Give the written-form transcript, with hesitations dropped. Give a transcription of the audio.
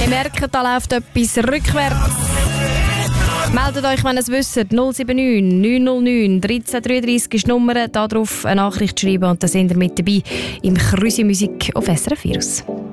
Ihr merkt, da läuft etwas rückwärts. Meldet euch, wenn ihr es wisst. 079 909 1333 ist die Nummer. Darauf eine Nachricht schreiben und dann sind ihr mit dabei im Krüsi Musik auf SRF Virus.